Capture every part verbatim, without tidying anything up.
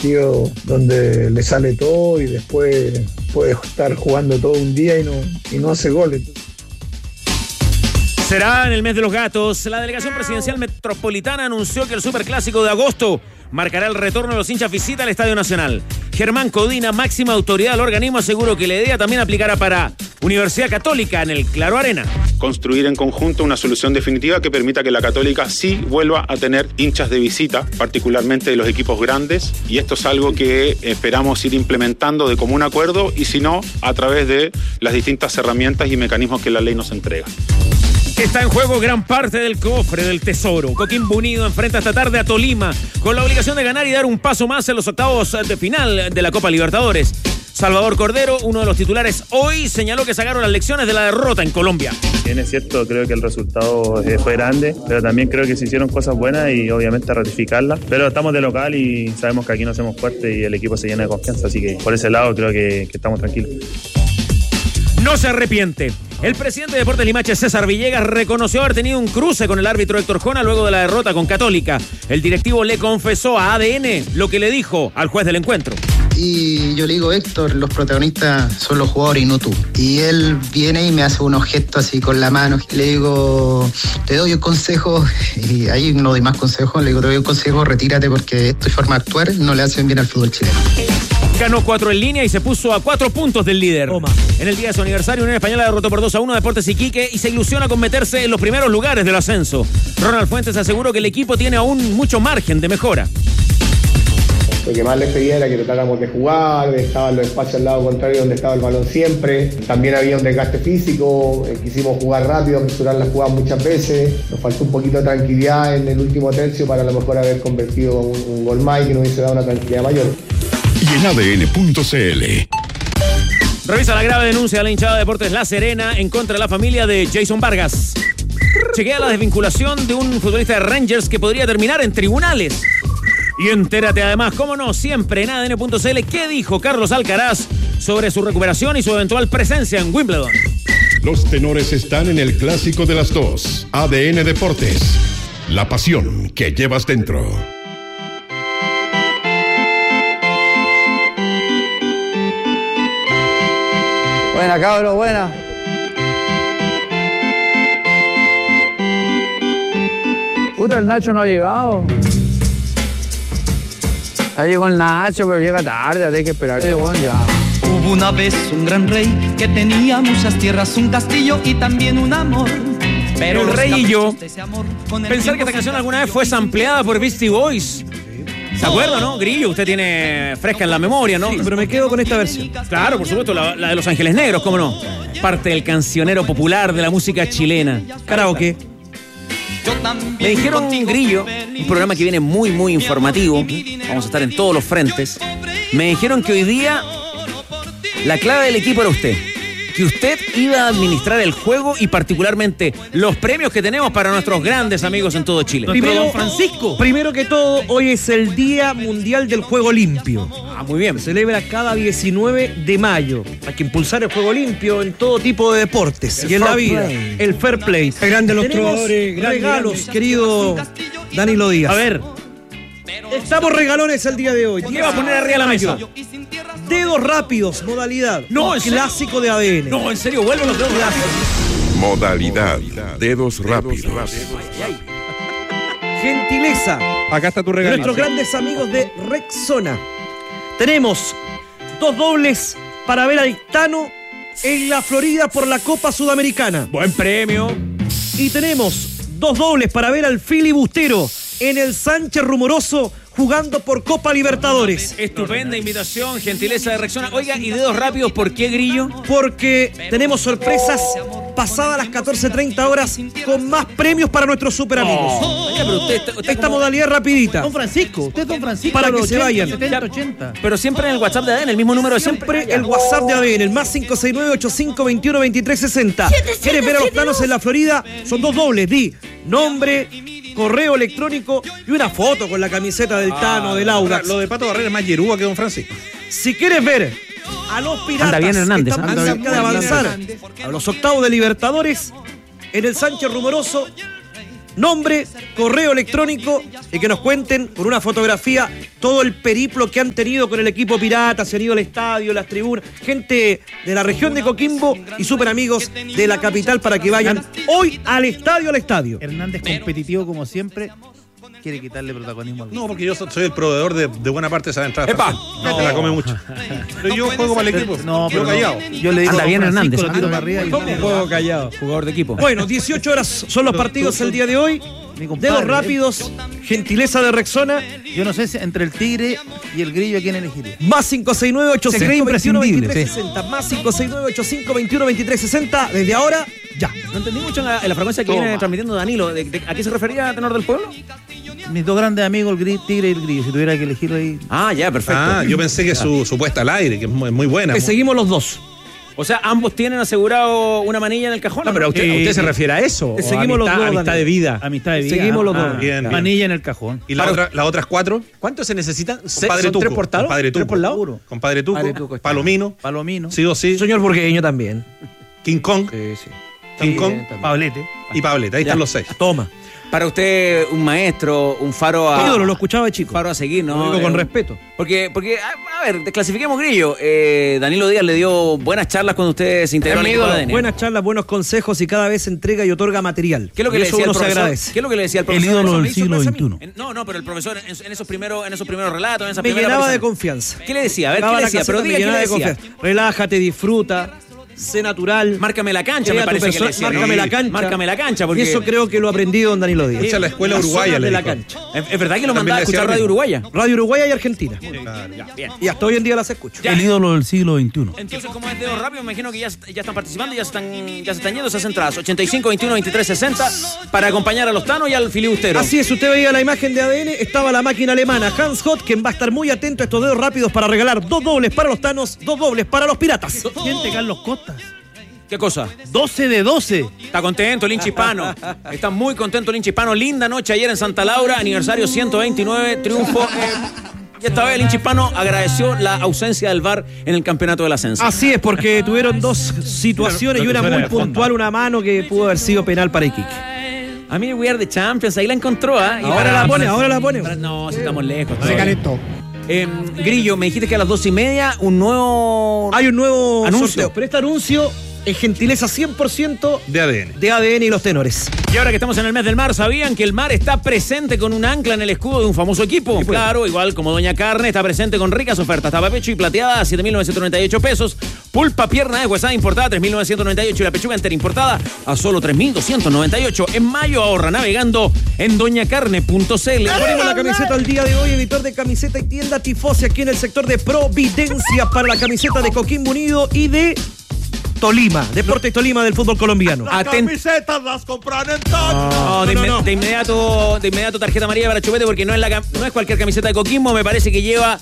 partido donde le sale todo y después puede estar jugando todo un día y no, y no hace goles. Será en el mes de los gatos. La delegación presidencial metropolitana anunció que el superclásico de agosto marcará el retorno de los hinchas visita al Estadio Nacional. Germán Codina, máxima autoridad del organismo, aseguró que la idea también aplicará para Universidad Católica en el Claro Arena. Construir en conjunto una solución definitiva que permita que la Católica sí vuelva a tener hinchas de visita, particularmente de los equipos grandes, y esto es algo que esperamos ir implementando de común acuerdo y si no, a través de las distintas herramientas y mecanismos que la ley nos entrega. Está en juego gran parte del cofre del tesoro. Coquimbo Unido enfrenta esta tarde a Tolima con la obligación de ganar y dar un paso más en los octavos de final de la Copa Libertadores. Salvador Cordero, uno de los titulares hoy, señaló que sacaron las lecciones de la derrota en Colombia. Bien, es cierto, creo que el resultado fue grande, pero también creo que se hicieron cosas buenas y obviamente ratificarlas. Pero estamos de local y sabemos que aquí nos hacemos fuertes y el equipo se llena de confianza, así que por ese lado creo que, que estamos tranquilos. No se arrepiente. El presidente de Deportes Limache, César Villegas, reconoció haber tenido un cruce con el árbitro Héctor Jona luego de la derrota con Católica. El directivo le confesó a A D N lo que le dijo al juez del encuentro. Y yo le digo, Héctor, los protagonistas son los jugadores y no tú. Y él viene y me hace unos gestos así con la mano. Le digo, te doy un consejo, y ahí no doy más consejos, le digo, te doy un consejo, retírate porque tu forma de actuar no le hacen bien al fútbol chileno. Ganó cuatro en línea y se puso a cuatro puntos del líder. Toma. En el día de su aniversario, Unión Española derrotó por dos a uno a Deportes Iquique y se ilusiona con meterse en los primeros lugares del ascenso. Ronald Fuentes aseguró que el equipo tiene aún mucho margen de mejora. Lo que más les pedía era que tratáramos de jugar, estaban los espacios al lado contrario donde estaba el balón siempre. También había un desgaste físico, eh, quisimos jugar rápido, mesurar las jugadas muchas veces. Nos faltó un poquito de tranquilidad en el último tercio para a lo mejor haber convertido un, un gol más y que nos hubiese dado una tranquilidad mayor. Y en A D N punto C L. Revisa la grave denuncia de la hinchada de Deportes La Serena en contra de la familia de Jason Vargas. Chequea la desvinculación de un futbolista de Rangers que podría terminar en tribunales. Y entérate además, cómo no, siempre en A D N punto C L, qué dijo Carlos Alcaraz sobre su recuperación y su eventual presencia en Wimbledon. Los tenores están en el clásico de las dos. A D N Deportes. La pasión que llevas dentro. Buena, cabro, buena. Puta, el Nacho no ha llegado. Ya llegó el Nacho, pero llega tarde, hay que esperar. Bueno, ya. Hubo una vez un gran rey que tenía muchas tierras, un castillo y también un amor. Pero el rey y yo, pensar que esta canción alguna vez fue sampleada por Beastie Boys. ¿Se acuerda, no? Grillo, usted tiene fresca en la memoria, ¿no? Sí, pero me quedo con esta versión. Claro, por supuesto, la, la de Los Ángeles Negros, ¿cómo no? Parte del cancionero popular de la música chilena. Karaoke. Me dijeron, Grillo, un programa que viene muy, muy informativo. Vamos a estar en todos los frentes. Me dijeron que hoy día la clave del equipo era usted. Que usted iba a administrar el juego y particularmente los premios que tenemos para nuestros grandes amigos en todo Chile. Primero, Don Francisco. Primero que todo, hoy es el Día Mundial del Juego Limpio. Ah, muy bien. Se celebra cada diecinueve de mayo. Hay que impulsar el juego limpio en todo tipo de deportes y en la vida. Play. El fair play. Grande los Tenemos trovadores. Grande, regalos, grande. querido Danilo Díaz. A ver, estamos regalones el día de hoy. ¿qué va a poner arriba de la mesa? Dedos rápidos, modalidad. No, ¿en serio? Clásico de A D N. No, en serio, vuelven los dedos rápidos. Modalidad. Dedos rápidos. Gentileza. Acá está tu regalo. Nuestros grandes amigos de Rexona. Tenemos dos dobles para ver al Tano en la Florida por la Copa Sudamericana. Buen premio. Y tenemos dos dobles para ver al filibustero en el Sánchez Rumoroso jugando por Copa Libertadores. Estupenda invitación, gentileza de Rexona. Oiga, y dedos rápidos, ¿por qué, Grillo? Porque tenemos sorpresas pasadas las catorce treinta horas con más premios para nuestros super amigos. Oh. Oiga, pero usted, usted Esta como... modalidad rapidita. Don Francisco, usted es Don Francisco. Para que ochenta, se vayan. setenta, ochenta. Pero siempre en el WhatsApp de A D N, el mismo número de siempre. Siempre el WhatsApp de A D N, el más cinco seis nueve, ocho cinco dos uno, dos tres seis cero. ¿Quieres ver a los Tanos en la Florida? Son dos dobles, di nombre, correo electrónico y una foto con la camiseta del Tano, ah, del Audax. Lo de Pato Barrera es más yerúa que Don Francisco. Si quieres ver a los piratas, anda bien Hernández, están anda cerca bien. de avanzar a los octavos de Libertadores en el Sánchez Rumoroso. nombre, correo electrónico y que nos cuenten con una fotografía todo el periplo que han tenido con el equipo pirata, se han ido al estadio, las tribunas, gente de la región de Coquimbo y súper amigos de la capital para que vayan hoy al estadio, al estadio. Hernández, competitivo como siempre, quiere quitarle protagonismo al... No, porque yo soy el proveedor de, de buena parte de esa entrada. ¡Epa! No, te la come mucho. Pero yo juego para el equipo. No, pero yo callado. no. Yo le digo, anda bien Hernández. Lo tiro para arriba y Juego callado, jugador de equipo. Bueno, dieciocho horas son los partidos el día de hoy. Dedos rápidos, gentileza de Rexona. Yo no sé si entre el Tigre y el Grillo a quién elegiría. Más cinco seis nueve, ocho Se cinco, cree veintiuno, imprescindible, veintitrés, sí. sesenta. Más cinco seis nueve, ocho cinco, veintiuno, veintitrés, sesenta. Desde ahora, ya. No entendí mucho en la, en la frecuencia que Toma. viene transmitiendo Danilo. ¿De, de, ¿A qué se refería, tenor del pueblo? Mis dos grandes amigos, el Gri- Tigre y el Grillo, si tuviera que elegirlo ahí. Ah, ya, perfecto. Ah, yo pensé que su, su puesta al aire, que es muy, muy buena. Que seguimos los dos. O sea, ambos tienen asegurado una manilla en el cajón. No, pero usted, Eh, usted se refiere a eso. eh, seguimos o los amistad, dos, amistad Daniel. de vida. Amistad de vida. Seguimos los Ah, dos. bien, bien. Manilla en el cajón. ¿Y la otra, las otras cuatro? ¿Cuántos se necesitan? Se- Compadre ¿Son Tuco. tres por lado? Compadre ¿Tres Tuco. por lado? Compadre Tuco. Compadre Tuco está. Palomino. Palomino. Sí o sí. Señor Burgueño también. King Kong. Sí, sí. King Kong. Pablete. Y Pableta. Ahí Ya. están los seis. Toma. Para usted, un maestro, un faro a... Ídolo, lo escuchaba de chico. Faro a seguir, ¿no? Lo digo con Eh, respeto. Porque, porque a, a ver, desclasifiquemos Grillo. Eh, Danilo Díaz le dio buenas charlas cuando usted se integró al equipo de A D N. Buenas charlas, buenos consejos y cada vez entrega y otorga material. ¿Qué es lo que Y le eso decía el uno se profesor? agradece. ¿Qué es lo que le decía el El profesor? ídolo Eso me del hizo siglo pensar a mí. veintiuno. En- No, no, pero el profesor en, en esos primeros, en esos primeros relatos, en esa Me primera llenaba de aparición, confianza. ¿qué le decía? A ver, Daba ¿qué le la decía? caseta, Pero me diga, ¿qué llenaba le de decía? confianza. Relájate, disfruta, sé natural. Márcame la cancha, Crea me tu parece que le perso- decía. Márcame la cancha. Márcame la cancha, porque... Y eso creo que lo aprendí don Danilo Díaz. Escucha la escuela Las uruguaya, zonas le de la dijo. cancha. ¿Es, es verdad que lo También mandaba a le decía escuchar lo Radio mismo. Uruguaya? Radio Uruguaya y Argentina. Bien. Y hasta hoy en día las escucho. El ídolo del siglo veintiuno. Entonces, como es dedo rápido, me imagino que ya, ya están participando, ya se están, ya se están yendo esas entradas. ochenta y cinco, veintiuno, veintitrés, sesenta para acompañar a los Tano y al filibustero. Así es, usted veía la imagen de A D N, estaba la máquina alemana Hans Hott, quien va a estar muy atento a estos dedos rápidos para regalar dos dobles para los Tanos, dos dobles para los Piratas. Siente Carlos Costas. ¿Qué cosa? doce de doce. Está contento el hincha hispano. Está muy contento el hincha hispano. Linda noche ayer en Santa Laura, aniversario ciento veintinueve, triunfo. Eh, y esta vez el hincha hispano agradeció la ausencia del V A R en el campeonato del ascenso. Así es, porque tuvieron dos situaciones y una muy puntual, una mano que pudo haber sido penal para Iquique. A mí We Are the Champions, ahí la encontró, ¿ah? Y Ahora la pone, ahora la pone. para- no, si estamos lejos. Se todavía. calentó. Eh, Grillo, me dijiste que a las dos y media un nuevo... Hay un nuevo Anuncio. sorteo, pero este anuncio es gentileza cien por ciento De A D N. de A D N y los tenores. Y ahora que estamos en el mes del mar, ¿sabían que el mar está presente con un ancla en el escudo de un famoso equipo? Claro, igual como Doña Carne, está presente con ricas ofertas. Tapa pecho y plateada a siete mil novecientos noventa y ocho pesos. Pulpa pierna deshuesada importada tres mil novecientos noventa y ocho y la pechuga entera importada a solo tres mil doscientos noventa y ocho. En mayo ahorra navegando en doña carne punto c l. Ponemos la camiseta al día de hoy, editor de camiseta y tienda Tifosi aquí en el sector de Providencia para la camiseta de Coquimbo Unido y de Tolima, Deportes Tolima del fútbol colombiano. Aten- camisetas las compran en No, de, no, inme- no. de inmediato, de inmediato tarjeta amarilla para Chupete porque no es, la, cam- no es cualquier camiseta de Coquimbo, me parece que lleva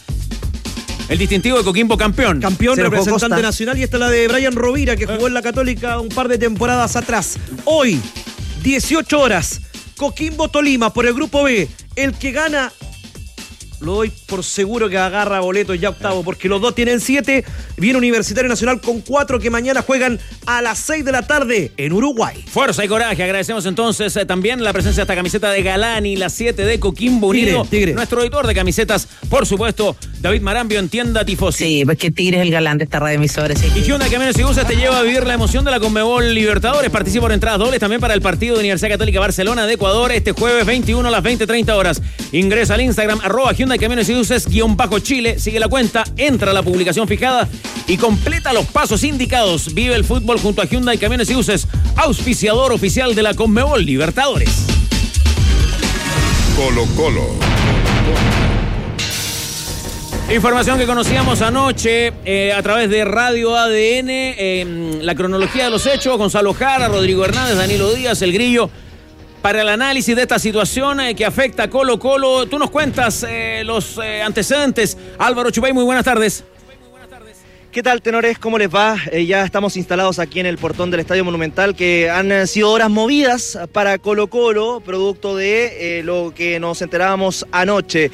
el distintivo de Coquimbo campeón. Campeón, Se lo jugó representante Costa. nacional, y esta es la de Brian Rovira, que jugó en la Católica un par de temporadas atrás. Hoy, dieciocho horas, Coquimbo Tolima por el grupo B. El que gana, lo doy por seguro que agarra boletos ya octavo, porque los dos tienen siete. Viene Universitario Nacional con cuatro, que mañana juegan a las seis de la tarde en Uruguay. Fuerza y coraje. Agradecemos entonces eh, también la presencia de esta camiseta de Galani, la siete de Coquimbo Unido. Tigre, Tigre. Nuestro editor de camisetas, por supuesto, David Marambio en tienda Tifosi. Sí, porque Tigre es el galán de esta radio emisora. Sí. Y Hyundai Camiones y Buses te lleva a vivir la emoción de la Conmebol Libertadores. Participa por entradas dobles también para el partido de Universidad Católica Barcelona de Ecuador este jueves veintiuno a las veinte treinta horas. Ingresa al Instagram arroba Hyundai Camiones y Buses guión bajo Chile. Sigue la cuenta, entra a la publicación fijada y completa los pasos indicados. Vive el fútbol junto a Hyundai Camiones y Buses, auspiciador oficial de la Conmebol Libertadores. Colo Colo. Información que conocíamos anoche eh, a través de Radio A D N, eh, la cronología de los hechos, Gonzalo Jara, Rodrigo Hernández, Danilo Díaz, El Grillo, para el análisis de esta situación eh, que afecta a Colo Colo. Tú nos cuentas eh, los eh, antecedentes. Álvaro Chupay, muy buenas tardes. ¿Qué tal, tenores? ¿Cómo les va? Eh, ya estamos instalados aquí en el portón del Estadio Monumental, que han eh, sido horas movidas para Colo-Colo, producto de eh, lo que nos enterábamos anoche.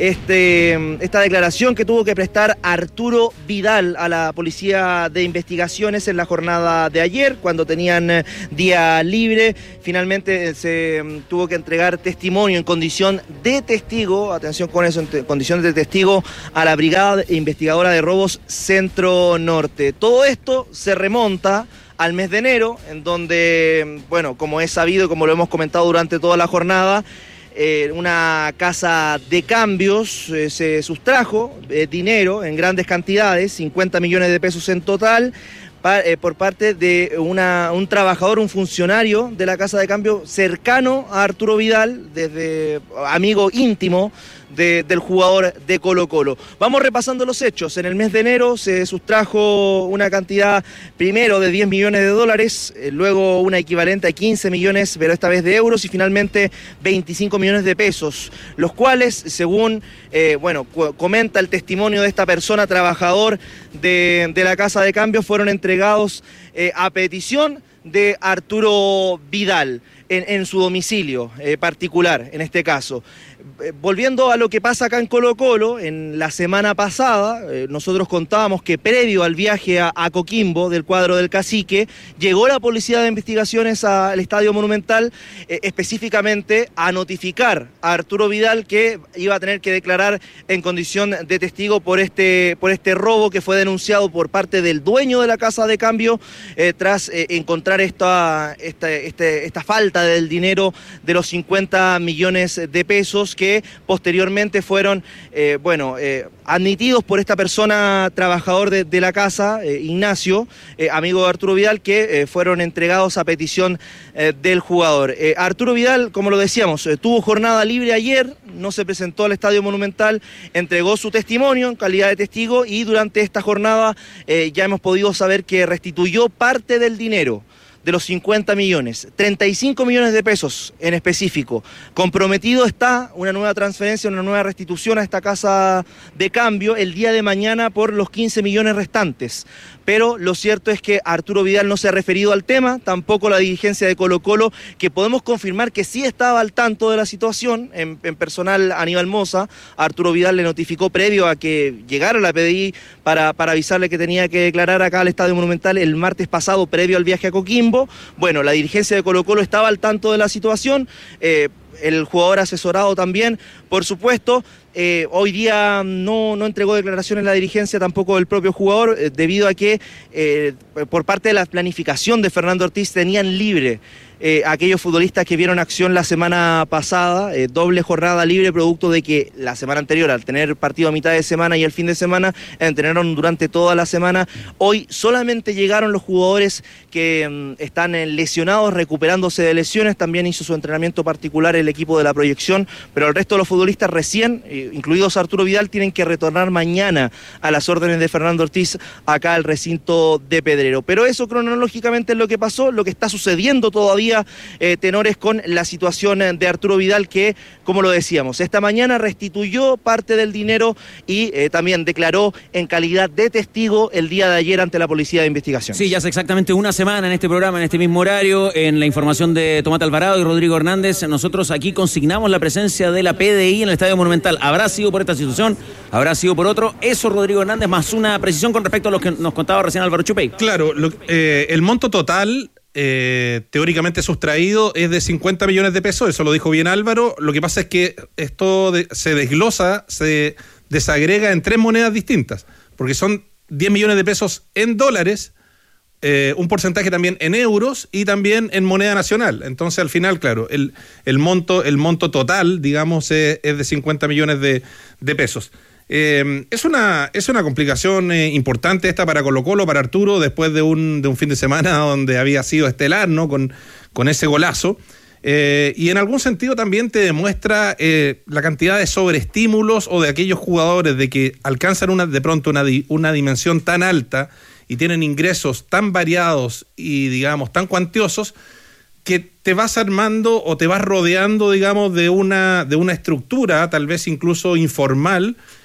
Este, esta declaración que tuvo que prestar Arturo Vidal a la Policía de Investigaciones en la jornada de ayer, cuando tenían eh, día libre. Finalmente eh, se eh, tuvo que entregar testimonio en condición de testigo, atención con eso, en condición de testigo, a la Brigada Investigadora de Robos Centro Norte. Todo esto se remonta al mes de enero, en donde, bueno, como es sabido, como lo hemos comentado durante toda la jornada, eh, una casa de cambios eh, se sustrajo eh, dinero en grandes cantidades, cincuenta millones de pesos en total, pa, eh, por parte de una, un trabajador, un funcionario de la casa de cambio cercano a Arturo Vidal, desde amigo íntimo De, del jugador de Colo-Colo. Vamos repasando los hechos. En el mes de enero se sustrajo una cantidad primero de diez millones de dólares, eh, luego una equivalente a quince millones, pero esta vez de euros, y finalmente veinticinco millones de pesos, los cuales, según eh, bueno, cu- comenta el testimonio de esta persona, trabajador de, de la casa de cambio, fueron entregados eh, a petición de Arturo Vidal en, en su domicilio eh, particular, en este caso. Eh, volviendo a lo que pasa acá en Colo-Colo, en la semana pasada eh, nosotros contábamos que previo al viaje a, a Coquimbo del cuadro del Cacique, llegó la Policía de Investigaciones al Estadio Monumental eh, específicamente a notificar a Arturo Vidal que iba a tener que declarar en condición de testigo por este, por este robo que fue denunciado por parte del dueño de la casa de cambio eh, tras eh, encontrar esta, esta, este, esta falta del dinero de los cincuenta millones de pesos que posteriormente fueron, eh, bueno, eh, admitidos por esta persona, trabajador de, de la casa, eh, Ignacio, eh, amigo de Arturo Vidal, que eh, fueron entregados a petición eh, del jugador. Eh, Arturo Vidal, como lo decíamos, eh, tuvo jornada libre ayer, no se presentó al Estadio Monumental, entregó su testimonio en calidad de testigo, y durante esta jornada eh, ya hemos podido saber que restituyó parte del dinero de los cincuenta millones, treinta y cinco millones de pesos en específico. Comprometido está una nueva transferencia, una nueva restitución a esta casa de cambio el día de mañana por los quince millones restantes. Pero lo cierto es que Arturo Vidal no se ha referido al tema, tampoco la dirigencia de Colo-Colo, que podemos confirmar que sí estaba al tanto de la situación. En, en personal, Aníbal Mosa, Arturo Vidal le notificó previo a que llegara la P D I para, para avisarle que tenía que declarar acá al Estadio Monumental el martes pasado, previo al viaje a Coquimbo. Bueno, la dirigencia de Colo-Colo estaba al tanto de la situación, eh, el jugador asesorado también, por supuesto. Eh, hoy día no, no entregó declaraciones la dirigencia, tampoco el propio jugador, eh, debido a que eh, por parte de la planificación de Fernando Ortiz tenían libre eh, aquellos futbolistas que vieron acción la semana pasada, eh, doble jornada libre, producto de que la semana anterior, al tener partido a mitad de semana y el fin de semana, entrenaron durante toda la semana. Hoy solamente llegaron los jugadores que mm, están eh, lesionados, recuperándose de lesiones. También hizo su entrenamiento particular el equipo de la proyección, pero el resto de los futbolistas recién, eh, incluidos Arturo Vidal, tienen que retornar mañana a las órdenes de Fernando Ortiz acá al recinto de Pedrero. Pero eso cronológicamente es lo que pasó, lo que está sucediendo todavía, eh, tenores, con la situación de Arturo Vidal, que, como lo decíamos, esta mañana restituyó parte del dinero y eh, también declaró en calidad de testigo el día de ayer ante la Policía de Investigación. Sí, ya hace exactamente una semana en este programa, en este mismo horario, en la información de Tomás Alvarado y Rodrigo Hernández, nosotros aquí consignamos la presencia de la P D I en el Estadio Monumental. Habrá sido por esta situación, habrá sido por otro. Eso, Rodrigo Hernández, más una precisión con respecto a lo que nos contaba recién Álvaro Chupey. Claro, lo, eh, el monto total eh, teóricamente sustraído es de cincuenta millones de pesos, eso lo dijo bien Álvaro. Lo que pasa es que esto de, se desglosa, se desagrega en tres monedas distintas, porque son diez millones de pesos en dólares, eh, un porcentaje también en euros y también en moneda nacional. Entonces, al final, claro, el, el monto el monto total, digamos, es, es de cincuenta millones de, de pesos. Eh, es una es una complicación eh, importante esta para Colo-Colo, para Arturo, después de un de un fin de semana donde había sido estelar, ¿no? Con, con ese golazo. Eh, y en algún sentido también te demuestra eh, la cantidad de sobreestímulos o de aquellos jugadores de que alcanzan una, de pronto una, una dimensión tan alta y tienen ingresos tan variados y, digamos, tan cuantiosos, que te vas armando o te vas rodeando, digamos, de una, de una estructura, tal vez incluso informal,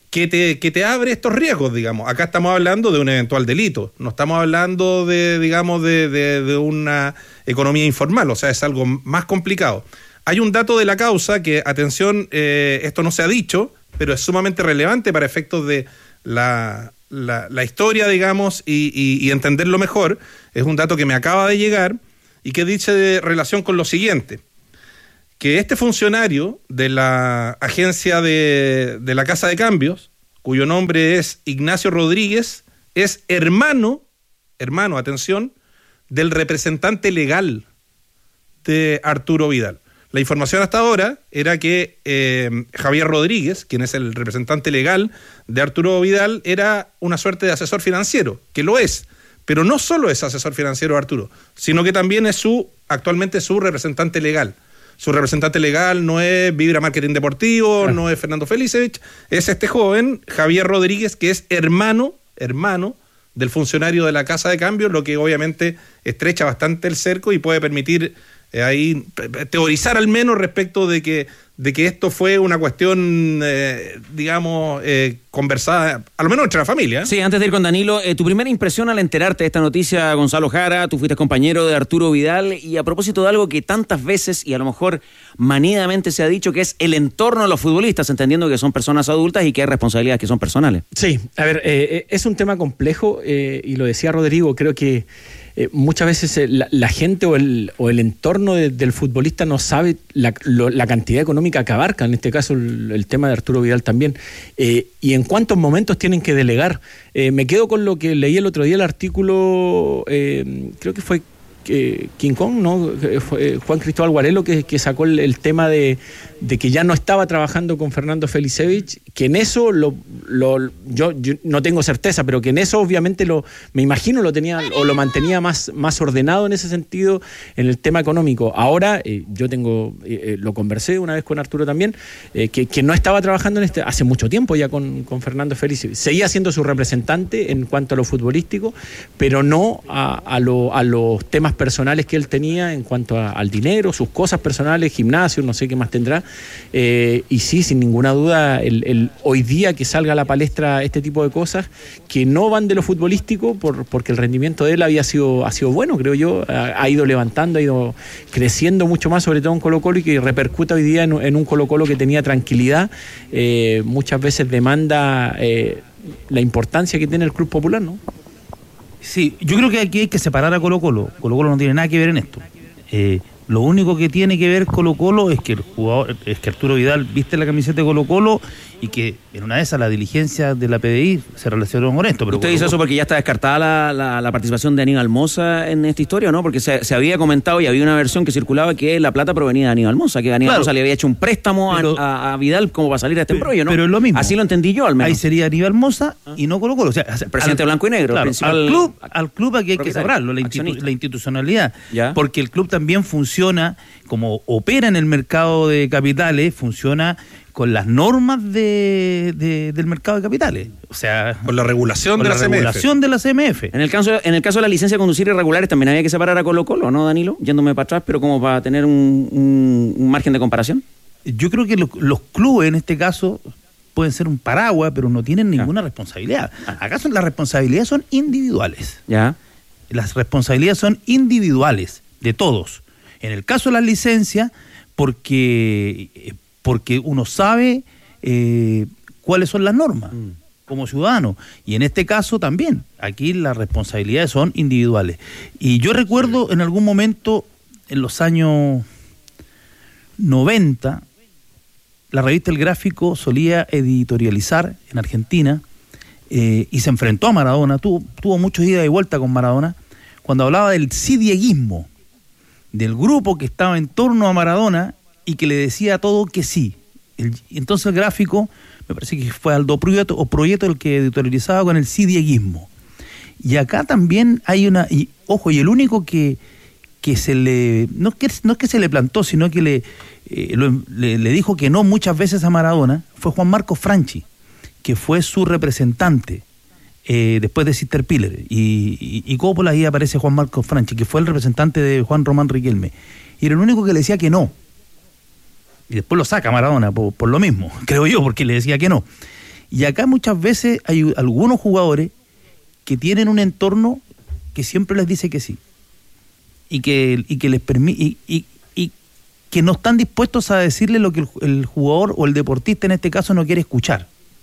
que te, que te abre estos riesgos, digamos. Acá estamos hablando de un eventual delito, no estamos hablando de, digamos, de, de, de una economía informal, o sea, es algo más complicado. Hay un dato de la causa que, atención, eh, esto no se ha dicho, pero es sumamente relevante para efectos de la, la, la historia, digamos, y, y, y entenderlo mejor. Es un dato que me acaba de llegar y que dice de relación con lo siguiente, que este funcionario de la agencia de, de la Casa de Cambios, cuyo nombre es Ignacio Rodríguez, es hermano, hermano, atención, del representante legal de Arturo Vidal. La información hasta ahora era que eh, Javier Rodríguez, quien es el representante legal de Arturo Vidal, era una suerte de asesor financiero, que lo es, pero no solo es asesor financiero de Arturo, sino que también es su, actualmente su representante legal. Su representante legal no es Vibra Marketing Deportivo, ah. no es Fernando Felicevich, es este joven, Javier Rodríguez, que es hermano, hermano del funcionario de la Casa de Cambio, lo que obviamente estrecha bastante el cerco y puede permitir eh, ahí teorizar al menos respecto de que, de que esto fue una cuestión, eh, digamos, eh, conversada, a lo menos entre la familia. ¿eh? Sí, antes de ir con Danilo, eh, tu primera impresión al enterarte de esta noticia, Gonzalo Jara, tú fuiste compañero de Arturo Vidal, y a propósito de algo que tantas veces y a lo mejor manidamente se ha dicho, que es el entorno de los futbolistas, entendiendo que son personas adultas y que hay responsabilidades que son personales. Sí, a ver, eh, es un tema complejo eh, y lo decía Rodrigo, creo que Eh, muchas veces eh, la, la gente o el, o el entorno de, del futbolista no sabe la, lo, la cantidad económica que abarca, en este caso el, el tema de Arturo Vidal también, eh, y en cuántos momentos tienen que delegar. Eh, me quedo con lo que leí el otro día, el artículo, eh, creo que fue eh, King Kong, ¿no? Fue Juan Cristóbal Guarelo que, que sacó el, el tema de, de que ya no estaba trabajando con Fernando Felicevich, que en eso lo, lo yo, yo no tengo certeza, pero que en eso obviamente lo me imagino lo tenía o lo mantenía más, más ordenado en ese sentido en el tema económico. Ahora eh, yo tengo eh, lo conversé una vez con Arturo también, eh, que, que no estaba trabajando en este hace mucho tiempo ya con, con Fernando Felicevich. Seguía siendo su representante en cuanto a lo futbolístico, pero no a, a, lo, a los temas personales que él tenía en cuanto a, al dinero, sus cosas personales, gimnasio, no sé qué más tendrá. Eh, y sí, sin ninguna duda, el, el, hoy día que salga a la palestra este tipo de cosas que no van de lo futbolístico, por, porque el rendimiento de él había sido, ha sido bueno, creo yo, ha, ha ido levantando, ha ido creciendo mucho más, sobre todo en Colo-Colo, y que repercuta hoy día en, en un Colo-Colo que tenía tranquilidad, eh, muchas veces demanda eh, la importancia que tiene el Club Popular, ¿no? Sí, yo creo que aquí hay que separar a Colo-Colo. Colo-Colo no tiene nada que ver en esto. Eh, lo único que tiene que ver Colo-Colo es que el jugador, es que Arturo Vidal viste la camiseta de Colo-Colo y que en una de esas la diligencia de la P D I se relacionó con esto. Pero ¿usted dice eso porque ya está descartada la, la, la participación de Aníbal Mosa en esta historia o no? Porque se, se había comentado y había una versión que circulaba que la plata provenía de Aníbal Mosa, que Aníbal claro, Mosa le había hecho un préstamo pero, a, a Vidal como para salir de este embrollo, ¿no? Pero es lo mismo. Así lo entendí yo al menos. Ahí sería Aníbal Mosa y no Colo-Colo. O sea, el presidente al, blanco y negro. Claro, principal, al club, al club aquí hay que sabrlo, la, institu la institucionalidad. ¿Ya? Porque el club también funciona, como opera en el mercado de capitales, funciona con las normas de, de, del mercado de capitales, o sea, con la regulación, con de, la la regulación de la C M F. En el caso, en el caso de la licencia de conducir irregulares también había que separar a Colo-Colo, ¿no, Danilo? Yéndome para atrás, pero como para tener un, un, un margen de comparación. Yo creo que los, los clubes en este caso pueden ser un paraguas, pero no tienen ninguna ah. responsabilidad. ¿Acaso las responsabilidades son individuales? Ya. Las responsabilidades son individuales de todos. En el caso de las licencias, porque porque uno sabe eh, cuáles son las normas mm. como ciudadano, y en este caso también, aquí las responsabilidades son individuales. Y yo recuerdo en algún momento, en los años noventa, la revista El Gráfico solía editorializar en Argentina, eh, y se enfrentó a Maradona, tuvo, tuvo muchos ida y vuelta con Maradona, cuando hablaba del sidieguismo, del grupo que estaba en torno a Maradona y que le decía a todo que sí. El, entonces el Gráfico, me parece que fue Aldo Proieto, o Proieto el que editorializaba con el sidieguismo. Y acá también hay una, y ojo, y el único que, que se le, no, que, no es que se le plantó, sino que le, eh, lo, le, le dijo que no muchas veces a Maradona, fue Juan Marcos Franchi, que fue su representante eh, después de Sister Piller. Y, y, y Coppola, ahí aparece Juan Marcos Franchi, que fue el representante de Juan Román Riquelme. Y era el único que le decía que no. Y después lo saca Maradona por, por lo mismo, creo yo, porque le decía que no. Y acá muchas veces hay algunos jugadores que tienen un entorno que siempre les dice que sí. Y que, y que les permite, y, y, y que no están dispuestos a decirle lo que el, el jugador o el deportista en este caso no quiere escuchar.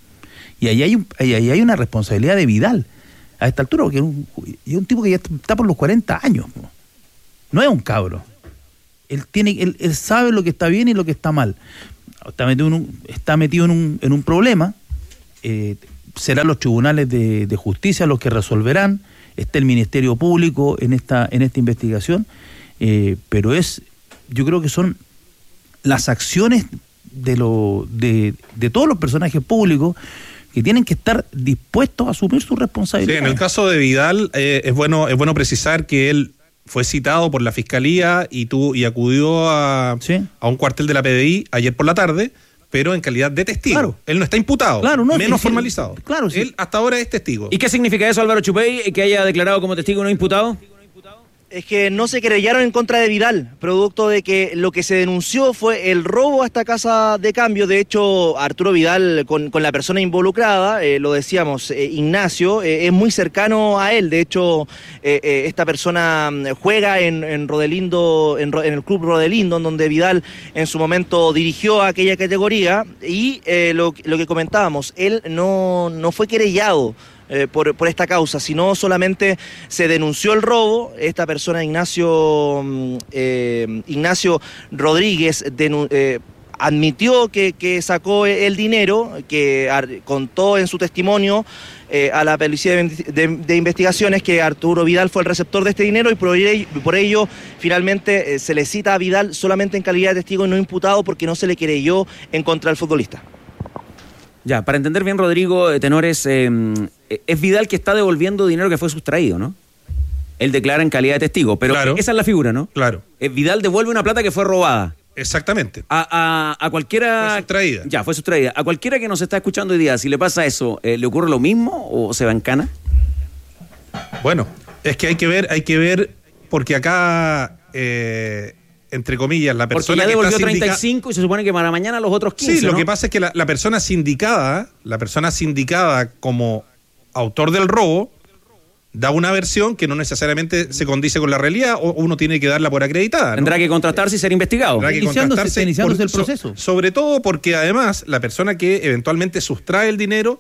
Y ahí hay, un, ahí, ahí hay una responsabilidad de Vidal a esta altura, porque es un, es un tipo que ya está por los cuarenta años. No es un cabro. Él tiene, él, él sabe lo que está bien y lo que está mal. Está metido en un, está metido en un, en un problema. Eh, serán los tribunales de, de justicia los que resolverán. Está el Ministerio Público en esta, en esta investigación. Eh, pero es, yo creo que son las acciones de, lo, de, de todos los personajes públicos que tienen que estar dispuestos a asumir su responsabilidad. Sí, en el caso de Vidal, eh, es bueno es bueno precisar que él fue citado por la Fiscalía y, tu, y acudió a, ¿sí? a un cuartel de la P D I ayer por la tarde, pero en calidad de testigo. Claro. Él no está imputado, claro, no, menos sí, formalizado. Claro, sí. Él hasta ahora es testigo. ¿Y qué significa eso, Álvaro Chupey, que haya declarado como testigo no imputado? Es que no se querellaron en contra de Vidal, producto de que lo que se denunció fue el robo a esta casa de cambio. De hecho, Arturo Vidal, con, con la persona involucrada, eh, lo decíamos, eh, Ignacio, eh, es muy cercano a él. De hecho, eh, eh, esta persona juega en, en Rodelindo, en, en el club Rodelindo, en donde Vidal en su momento dirigió a aquella categoría. Y eh, lo, lo que comentábamos, él no, no fue querellado Eh, por, por esta causa, sino solamente se denunció el robo. Esta persona, Ignacio eh, Ignacio Rodríguez, denu, eh, admitió que, que sacó el dinero, que ar, contó en su testimonio eh, a la Policía de, de, de Investigaciones que Arturo Vidal fue el receptor de este dinero y por ello, por ello finalmente eh, se le cita a Vidal solamente en calidad de testigo y no imputado porque no se le querelló en contra del futbolista. Ya, para entender bien, Rodrigo, Tenores, eh, es Vidal que está devolviendo dinero que fue sustraído, ¿no? Él declara en calidad de testigo, pero claro. Esa es la figura, ¿no? Claro. Eh, Vidal devuelve una plata que fue robada. Exactamente. A, a, a cualquiera... Fue sustraída. Ya, fue sustraída. A cualquiera que nos está escuchando hoy día, si le pasa eso, eh, ¿le ocurre lo mismo o se va en cana? Bueno, es que hay que ver, hay que ver, porque acá... Eh, entre comillas, la persona porque ya que está devolvió sindica... treinta y cinco y se supone que para mañana los otros quince, Sí, lo ¿no? que pasa es que la, la persona sindicada, la persona sindicada como autor del robo, da una versión que no necesariamente se condice con la realidad o uno tiene que darla por acreditada, ¿no? Tendrá que contratarse y ser investigado. Tendrá que iniciándose, contratarse iniciándose por, el proceso. So, sobre todo porque además la persona que eventualmente sustrae el dinero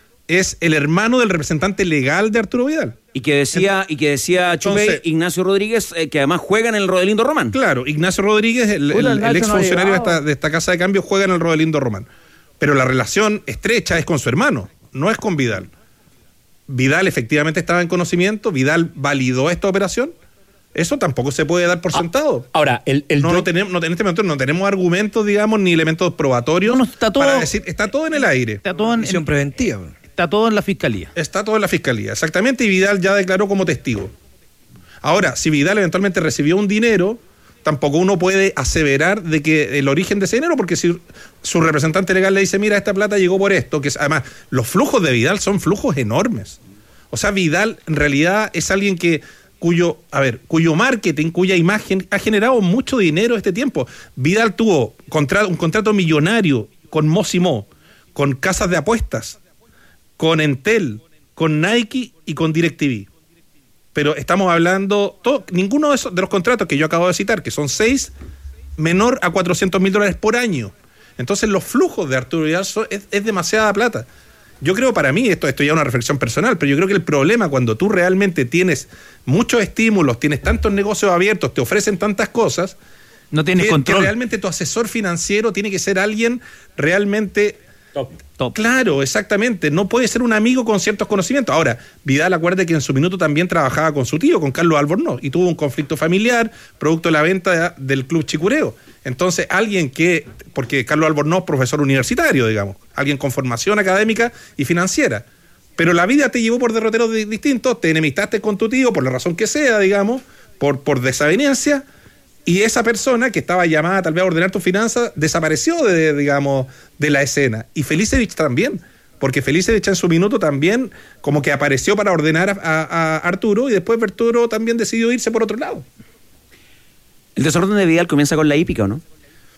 es el hermano del representante legal de Arturo Vidal. Y que decía, y que decía Chupey, Ignacio Rodríguez, eh, que además juega en el Rodelindo Román. Claro, Ignacio Rodríguez, el, el, el, el exfuncionario de esta, de esta casa de cambio, juega en el Rodelindo Román. Pero la relación estrecha es con su hermano, no es con Vidal. Vidal efectivamente estaba en conocimiento, Vidal validó esta operación. Eso tampoco se puede dar por ah, sentado. Ahora, el, el no, no tenemos, no, en este momento no tenemos argumentos, digamos, ni elementos probatorios no, no, está todo, para decir, está todo en el aire. Está todo en misión preventiva. Está todo en la fiscalía. Está todo en la fiscalía, exactamente, y Vidal ya declaró como testigo. Ahora, si Vidal eventualmente recibió un dinero, tampoco uno puede aseverar de que el origen de ese dinero, porque si su representante legal le dice, mira, esta plata llegó por esto, que es, además, los flujos de Vidal son flujos enormes. O sea, Vidal en realidad es alguien que cuyo, a ver, cuyo marketing, cuya imagen ha generado mucho dinero este tiempo. Vidal tuvo contra, un contrato millonario con Mosimo, con casas de apuestas, con Entel, con Nike y con DirecTV. Pero estamos hablando, todo, ninguno de, esos, de los contratos que yo acabo de citar, que son seis, menor a cuatrocientos mil dólares por año. Entonces los flujos de Arturo Vidal son, es, es demasiada plata. Yo creo, para mí, esto, esto ya es una reflexión personal, pero yo creo que el problema cuando tú realmente tienes muchos estímulos, tienes tantos negocios abiertos, te ofrecen tantas cosas, no tienes que, control. Que realmente tu asesor financiero tiene que ser alguien realmente... Top. Top. Claro, exactamente. No puede ser un amigo con ciertos conocimientos. Ahora, Vidal, acuérdate que en su minuto también trabajaba con su tío, con Carlos Albornoz, y tuvo un conflicto familiar producto de la venta de, del Club Chicureo. Entonces, alguien que, porque Carlos Albornoz, profesor universitario, digamos, alguien con formación académica y financiera, pero la vida te llevó por derroteros distintos, te enemistaste con tu tío, por la razón que sea, digamos, por, por desaveniencia, y esa persona que estaba llamada tal vez a ordenar tus finanzas desapareció de, digamos, de la escena. Y Felicevich también, porque Felicevich en su minuto también como que apareció para ordenar a, a, a Arturo y después Arturo también decidió irse por otro lado. El desorden de Vidal comienza con la hípica, ¿o no?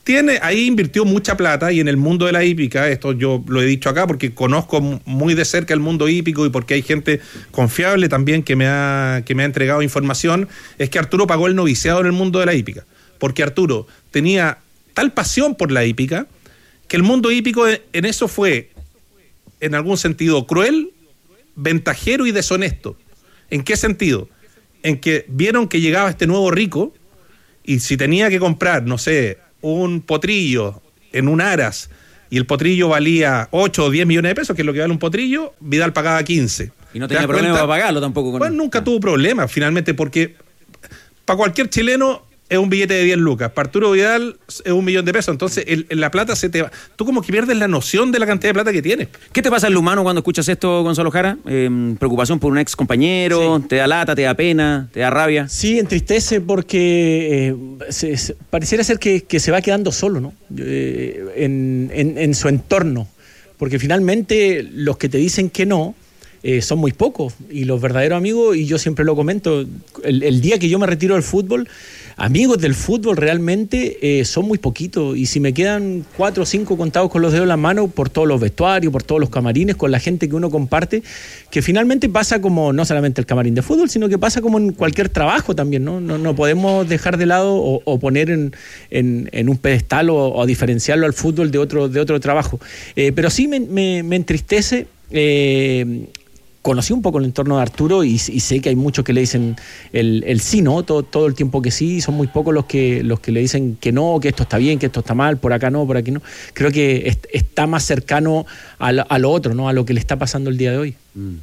Tiene, ahí invirtió mucha plata y en el mundo de la hípica, esto yo lo he dicho acá porque conozco muy de cerca el mundo hípico y porque hay gente confiable también que me ha, que me ha entregado información, es que Arturo pagó el noviciado en el mundo de la hípica, porque Arturo tenía tal pasión por la hípica que el mundo hípico en eso fue en algún sentido cruel, ventajero y deshonesto. ¿En qué sentido? En que vieron que llegaba este nuevo rico y si tenía que comprar, no sé, un potrillo en un aras y el potrillo valía ocho o diez millones de pesos, que es lo que vale un potrillo, Vidal pagaba quince. Y no tenía problema para pagarlo tampoco. Con pues él. Nunca ah. tuvo problema, finalmente, porque para cualquier chileno es un billete de diez lucas, para Arturo Vidal es un millón de pesos, entonces el, la plata se te va. Tú como que pierdes la noción de la cantidad de plata que tienes. ¿Qué te pasa en lo humano cuando escuchas esto, Gonzalo Jara? Eh, ¿Preocupación por un ex compañero? Sí. ¿Te da lata, te da pena, te da rabia? Sí, entristece porque eh, se, se, pareciera ser que, que se va quedando solo, ¿no? Eh, en, en, en su entorno, porque finalmente los que te dicen que no, Eh, son muy pocos, y los verdaderos amigos, y yo siempre lo comento, el, el día que yo me retiro del fútbol, amigos del fútbol realmente eh, son muy poquitos, y si me quedan cuatro o cinco contados con los dedos en la mano, por todos los vestuarios, por todos los camarines, con la gente que uno comparte, que finalmente pasa como no solamente el camarín de fútbol, sino que pasa como en cualquier trabajo también, ¿no? No, no podemos dejar de lado o, o poner en, en, en un pedestal o, o diferenciarlo al fútbol de otro, de otro trabajo. Eh, pero sí me, me, me entristece. Eh, Conocí un poco el entorno de Arturo y, y sé que hay muchos que le dicen el, el sí, ¿no? Todo, todo el tiempo que sí, son muy pocos los que, los que le dicen que no, que esto está bien, que esto está mal, por acá no, por aquí no. Creo que es, está más cercano a lo, a lo otro, ¿no? A lo que le está pasando el día de hoy. Mm.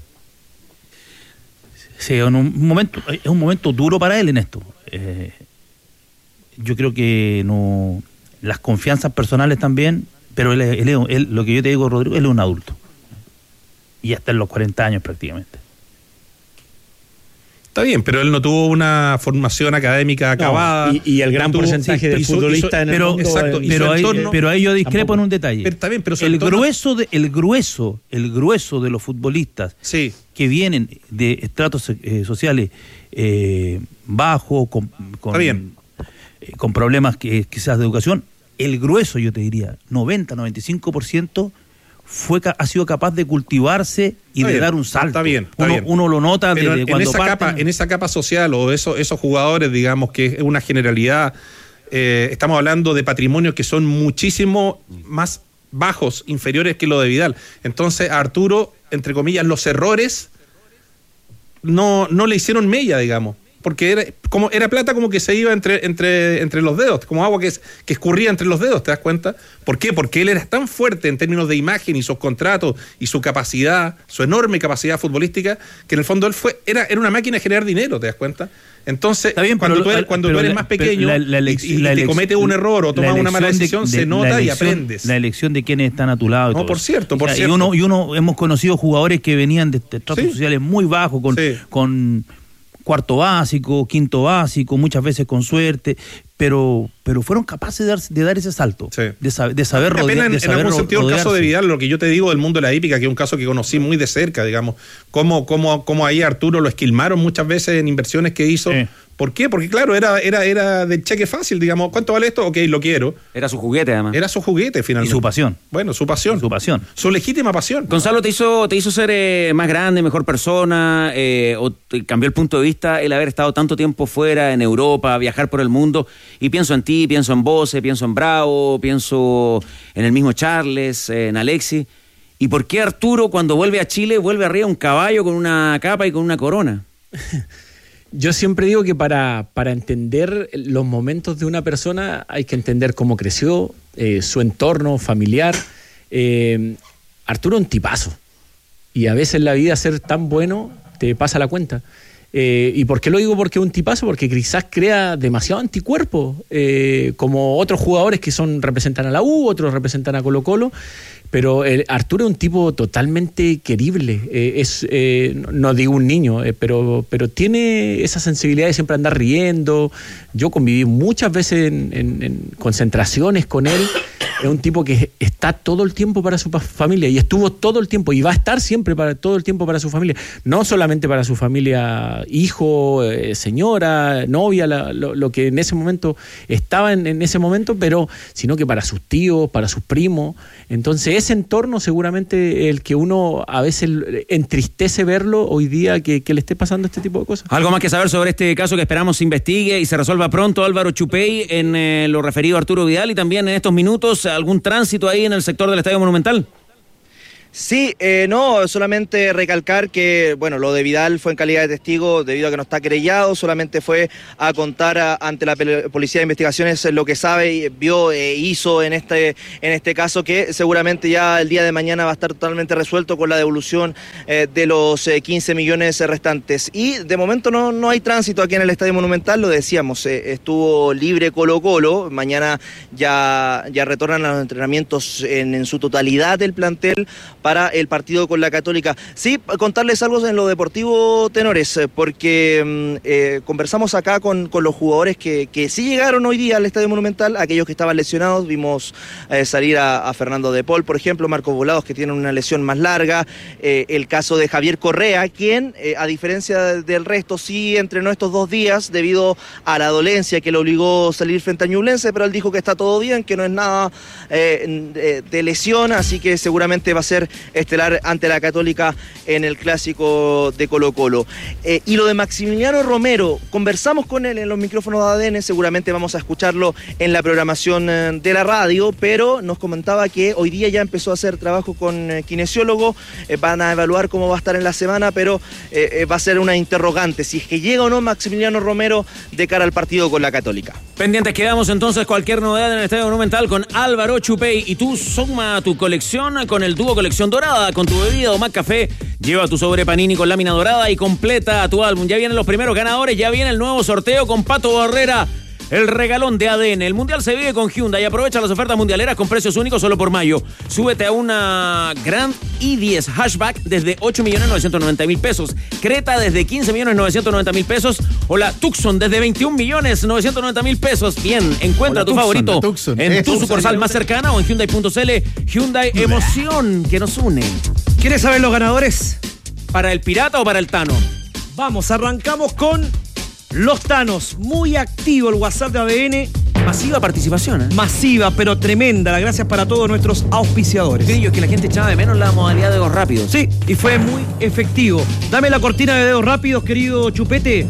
Sí, en un momento, es un momento duro para él en esto. Eh, yo creo que no, las confianzas personales también, pero él, él, él, él, lo que yo te digo, Rodrigo, él es un adulto. Y ya está en los cuarenta años prácticamente. Está bien, pero él no tuvo una formación académica acabada. No, y, y el gran no porcentaje tuvo, de sí, futbolistas en el pero, mundo. Exacto, y pero, ahí, pero ahí yo discrepo tampoco. En un detalle. Pero está bien, pero el entorno... grueso de, el grueso, el grueso de los futbolistas sí. que vienen de estratos eh, sociales eh, bajos, con, con, eh, con problemas que, quizás de educación, el grueso, yo te diría, noventa, noventa y cinco por ciento Fue, ha sido capaz de cultivarse y está de bien, dar un salto. Está bien, está uno, bien. uno lo nota pero desde en cuando esa parten. capa, en esa capa social o esos, esos jugadores, digamos que es una generalidad, eh, estamos hablando de patrimonios que son muchísimo más bajos, inferiores que lo de Vidal. Entonces a Arturo, entre comillas, los errores no, no le hicieron mella, digamos. Porque era, como, era plata como que se iba entre, entre, entre los dedos, como agua que, es, que escurría entre los dedos, ¿te das cuenta? ¿Por qué? Porque él era tan fuerte en términos de imagen y sus contratos y su capacidad, su enorme capacidad futbolística, que en el fondo él fue era, era una máquina de generar dinero, ¿te das cuenta? Entonces, bien, cuando, tú eres, cuando tú eres más pequeño la, la elec- y, y te cometes un error o tomas una mala decisión, de, de, se nota elección, y aprendes. La elección de quiénes están a tu lado. Y no, todo por eso. cierto, por o sea, cierto. Y uno, y uno hemos conocido jugadores que venían de estratos ¿Sí? sociales muy bajos, con... Sí. con cuarto básico, quinto básico, muchas veces con suerte, pero pero fueron capaces de dar, de dar ese salto, sí. de, saber, de saber rodear. En, en algún sentido rodearse. El caso de Vidal, lo que yo te digo del mundo de la hípica, que es un caso que conocí muy de cerca, digamos, cómo, cómo, cómo ahí Arturo lo esquilmaron muchas veces en inversiones que hizo. Sí. ¿Por qué? Porque claro, era, era, era del cheque fácil, digamos, ¿cuánto vale esto? Ok, lo quiero. Era su juguete, además. Era su juguete, finalmente. Y su pasión. Bueno, su pasión. Su pasión. Su legítima pasión. Gonzalo, ¿te hizo, te hizo ser eh, más grande, mejor persona? Eh, ¿O te cambió el punto de vista el haber estado tanto tiempo fuera, en Europa, viajar por el mundo? Y pienso en ti, pienso en vos, pienso en Bravo, pienso en el mismo Charles, eh, en Alexis. ¿Y por qué Arturo, cuando vuelve a Chile, vuelve arriba un caballo con una capa y con una corona? Yo siempre digo que para, para entender los momentos de una persona hay que entender cómo creció, eh, su entorno familiar. Eh, Arturo es un tipazo. Y a veces en la vida ser tan bueno te pasa la cuenta. Eh, ¿Y por qué lo digo? Porque es un tipazo, porque quizás crea demasiado anticuerpo, eh, como otros jugadores que son representan a la U, otros representan a Colo Colo. Pero el Arturo es un tipo totalmente querible, eh, es eh, no digo un niño, eh, pero, pero tiene esa sensibilidad de siempre andar riendo. Yo conviví muchas veces en, en, en concentraciones con él es un tipo que está todo el tiempo para su pa- familia y estuvo todo el tiempo y va a estar siempre para todo el tiempo para su familia, no solamente para su familia, hijo, eh, señora, novia, la, lo, lo que en ese momento estaba en, en ese momento, pero sino que para sus tíos, para sus primos. Entonces ese entorno seguramente el que uno a veces entristece verlo hoy día que, que le esté pasando este tipo de cosas. Algo más que saber sobre este caso que esperamos se investigue y se resuelva pronto, Álvaro Chupey, en eh, lo referido a Arturo Vidal, y también en estos minutos algún tránsito ahí en el sector del Estadio Monumental. Sí, eh, no, solamente recalcar que, bueno, lo de Vidal fue en calidad de testigo debido a que no está querellado, solamente fue a contar a, ante la Policía de Investigaciones lo que sabe, vio e hizo en este, en este caso, que seguramente ya el día de mañana va a estar totalmente resuelto con la devolución eh, de los eh, quince millones restantes. Y de momento no, no hay tránsito aquí en el Estadio Monumental, lo decíamos, eh, estuvo libre Colo-Colo, mañana ya, ya retornan a los entrenamientos en, en su totalidad del plantel para el partido con la Católica. Sí, contarles algo en lo deportivo, tenores, porque eh, conversamos acá con, con los jugadores que, que sí llegaron hoy día al Estadio Monumental, aquellos que estaban lesionados, vimos eh, salir a, a Fernando de Paul, por ejemplo, Marcos Volados, que tiene una lesión más larga, eh, el caso de Javier Correa, quien, eh, a diferencia del resto, sí entrenó estos dos días debido a la dolencia que le obligó a salir frente a Ñublense, pero él dijo que está todo bien, que no es nada eh, de lesión, así que seguramente va a ser estelar ante la Católica en el clásico de Colo-Colo. Eh, y lo de Maximiliano Romero, conversamos con él en los micrófonos de A D N, seguramente vamos a escucharlo en la programación eh, de la radio, pero nos comentaba que hoy día ya empezó a hacer trabajo con eh, kinesiólogo, eh, van a evaluar cómo va a estar en la semana, pero eh, eh, va a ser una interrogante, si es que llega o no Maximiliano Romero de cara al partido con la Católica. Pendientes quedamos entonces, cualquier novedad en el Estadio Monumental con Álvaro Chupey, y tú suma tu colección con el dúo Colección Dorada, con tu bebida o más café, lleva tu sobre Panini con lámina dorada y completa tu álbum. Ya vienen los primeros ganadores, ya viene el nuevo sorteo con Pato Barrera, el regalón de A D N. El Mundial se vive con Hyundai. Aprovecha las ofertas mundialeras con precios únicos solo por mayo. Súbete a una Grand i diez Hatchback desde ocho millones novecientos noventa mil pesos. Creta desde quince millones novecientos noventa mil pesos. O la Tucson desde veintiún millones novecientos noventa mil pesos. Bien, encuentra o tu Tucson, favorito Tucson, en es tu Tucson. sucursal más cercana o en Hyundai punto c l. Hyundai, emoción que nos une. ¿Quieres saber los ganadores? ¿Para el Pirata o para el Tano? Vamos, arrancamos con los Tanos. Muy activo el WhatsApp de A D N. Masiva participación, ¿eh? Masiva, pero tremenda. Las gracias para todos nuestros auspiciadores. Grillo, es que la gente echaba de menos la modalidad de dedos rápidos. Sí, y fue muy efectivo. Dame la cortina de dedos rápidos, querido Chupete.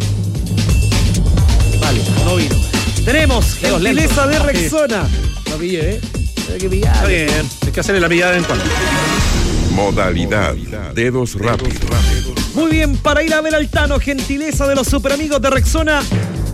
Vale, no vino. Tenemos Dedos gentileza lentos. de Rexona. Lo pillé, ¿eh? Hay que pillar. Está bien, hay que hacerle la pillada en cuanto. Modalidad dedos rápidos. Muy bien, para ir a ver al Tano, gentileza de los superamigos de Rexona,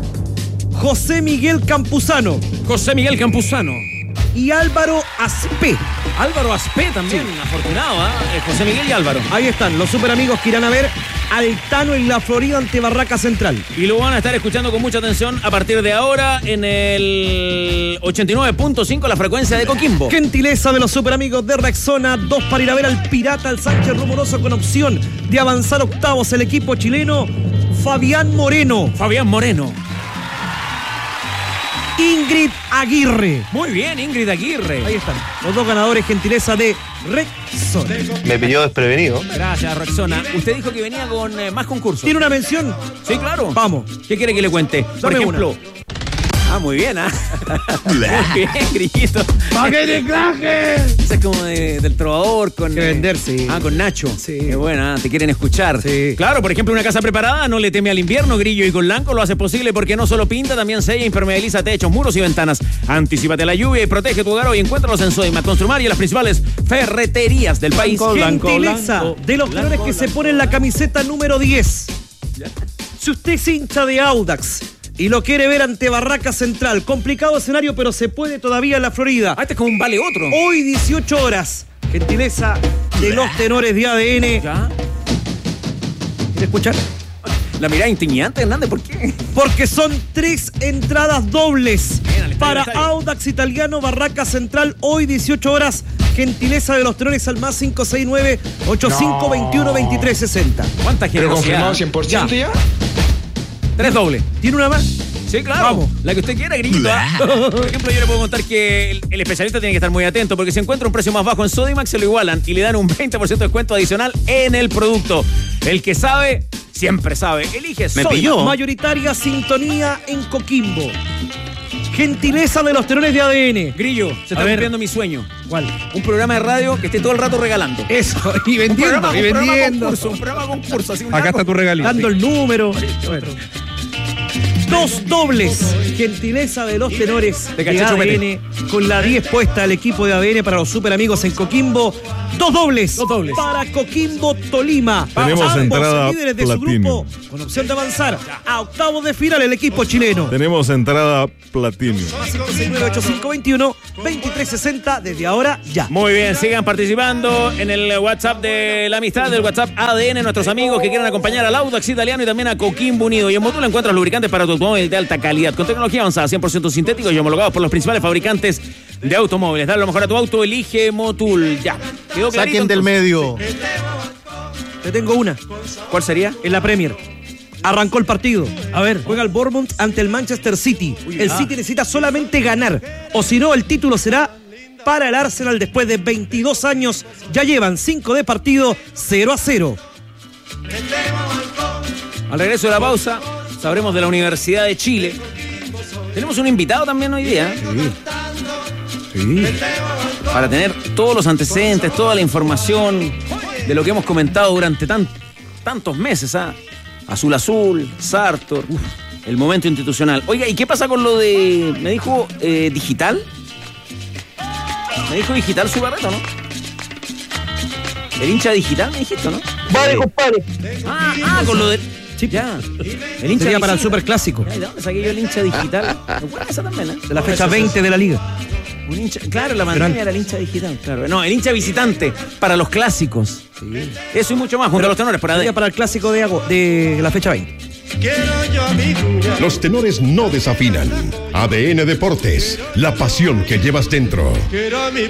José Miguel Campuzano. José Miguel Campuzano. Y Álvaro Aspe. Álvaro Aspe también, sí. Afortunado, ¿eh? José Miguel y Álvaro. Ahí están, los superamigos que irán a ver al Tano en la Florida ante Barraca Central. Y lo van a estar escuchando con mucha atención a partir de ahora en el ochenta y nueve punto cinco, la frecuencia de Coquimbo. Gentileza de los superamigos de Rexona, dos para ir a ver al Pirata, al Sánchez Rumoroso, con opción de avanzar octavos el equipo chileno, Fabián Moreno. Fabián Moreno. Ingrid Aguirre. Muy bien, Ingrid Aguirre. Ahí están, los dos ganadores, gentileza de Rexona. Me pilló desprevenido. Gracias, Rexona. Usted dijo que venía con eh, más concursos. ¿Tiene una mención? Sí, claro. Vamos. ¿Qué quiere que le cuente? Por Dame ejemplo... una. Ah, muy bien, ¿ah? ¿eh? Muy bien, Grillito. ¡Pa' que te claje! Ese es como de, del trovador con... Que vender, sí. Ah, con Nacho. Sí. Qué buena, te quieren escuchar. Sí. Claro, por ejemplo, una casa preparada no le teme al invierno, Grillo, y con Lanco lo hace posible porque no solo pinta, también sella, impermeabiliza techos, muros y ventanas. Anticípate a la lluvia y protege tu hogar hoy. Encuéntralos en Sodimac Construmar y en las principales ferreterías del país. Blanco, gentileza blanco, de los colores que se ponen la camiseta número diez. Si usted es hincha de Audax y lo quiere ver ante Barraca Central, complicado escenario, pero se puede todavía en la Florida. Ah, este es como un vale otro. Hoy dieciocho horas. Gentileza de los tenores de A D N. ¿Ya? ¿Quiere escuchar? La mirada intimidante, Hernández, ¿por qué? Porque son tres entradas dobles Bien, para estadio. Audax Italiano, Barraca Central, hoy dieciocho horas. Gentileza de los tenores al más cinco seis nueve, ocho cinco dos uno, dos tres seis cero. ¿Cuánta ¿Pero generosidad? confirmado cien por ciento ya? Tres dobles. ¿Tiene una más? Sí, claro. Vamos. La que usted quiera, grillito. ¿ah? Por ejemplo, yo le puedo contar que el, el especialista tiene que estar muy atento porque si encuentra un precio más bajo en Sodimac se lo igualan y le dan un veinte por ciento de descuento adicional en el producto. El que sabe, siempre sabe. Elige Me Sodimac. pilló. Mayoritaria sintonía en Coquimbo. Gentileza de los tenores de A D N. Grillo, se A está ver. cumpliendo mi sueño. ¿Cuál? Un programa de radio que esté todo el rato regalando. Eso, y Un vendiendo, programa, y un programa vendiendo. concurso, un programa concurso. Así, un Acá está tu regalito. Dando el número. Bueno. Dos dobles. Gentileza de los tenores De de, Cachacho A D N. Con la diez puesta al equipo de A D N para los super amigos en Coquimbo. Dos dobles. Dos dobles. Para Coquimbo Tolima. Tenemos Ambos entrada líderes de su platino. grupo. Con opción de avanzar a octavos de final el equipo chileno. Tenemos entrada platino. cinco seis nueve ocho cinco dos uno veintitrés sesenta desde ahora ya. Muy bien, sigan participando en el WhatsApp de la amistad, del WhatsApp A D N, nuestros amigos que quieran acompañar al Audax Italiano y también a Coquimbo Unido. Y en Motul encuentras lubricantes para tu automóvil de alta calidad, con tecnología avanzada, cien por ciento sintéticos y homologados por los principales fabricantes de automóviles. Dale lo mejor a tu auto, elige Motul. Ya. ¿Quedó clarito, Saquen del entonces? medio. Te tengo una. ¿Cuál sería? En la Premier. Arrancó el partido. A ver, juega el Bournemouth ante el Manchester City. El City necesita solamente ganar. O si no, el título será para el Arsenal después de veintidós años. Ya llevan cinco de partido, cero a cero. Al regreso de la pausa, sabremos de la Universidad de Chile. Tenemos un invitado también hoy día. Sí. Sí. Para tener todos los antecedentes, toda la información de lo que hemos comentado durante tan, tantos meses. ¿ah? Azul Azul, Sartor, uf, el momento institucional. Oiga, ¿y qué pasa con lo de, me dijo, eh, digital? Me dijo digital su Barreto, ¿no? El hincha digital, me dijiste, ¿no? Vale, compadre. Ah, ah, con lo de... Sí, ya. El hincha Sería para el digital. Superclásico. Ay, ¿de dónde saqué yo el hincha digital? Esa también, ¿eh? De la fecha veinte de la liga. Un hincha, claro, la pandemia era el hincha digital, claro. No, el hincha visitante para los clásicos. Sí. Eso y mucho más, junto a los tenores para Sería para el clásico de, ago- de la fecha veinte. Los tenores no desafinan. A D N Deportes, la pasión que llevas dentro.